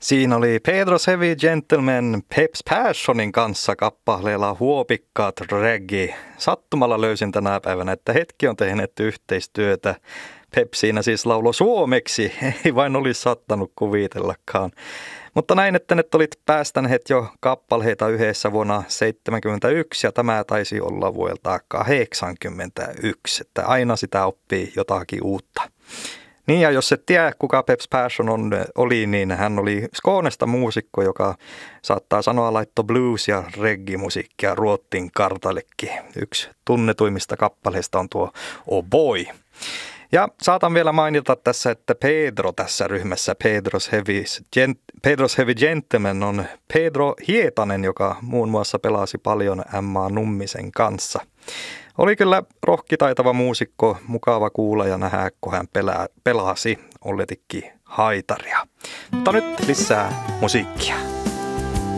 Siinä oli Pedro's Heavy Gentleman Peps Passionin kanssa kappaleella Huopikkaat reggae. Sattumalla löysin tänä päivänä, että hetki on tehnyt yhteistyötä. Pep siinä siis lauloi suomeksi, ei vain olisi saattanut kuvitellakaan. Mutta näin, että ne olit päästäneet jo kappaleita yhdessä vuonna 1971 ja tämä taisi olla vuodelta 1981, että aina sitä oppii jotakin uutta. Niin ja jos et tiedä kuka Peps Passion oli, niin hän oli Skånesta muusikko, joka saattaa sanoa laitto blues- ja reggae-musiikkia Ruotsin kartallekin. Yksi tunnetuimmista kappaleista on tuo Oh Boy. Ja saatan vielä mainita tässä, että Pedro tässä ryhmässä, Pedro's Heavy Gentleman on Pedro Hietanen, joka muun muassa pelasi paljon Emma Nummisen kanssa. Oli kyllä rohkitaitava muusikko, mukava kuulla ja nähdä, kun hän pelasi olletikin haitaria. Mutta nyt lisää musiikkia.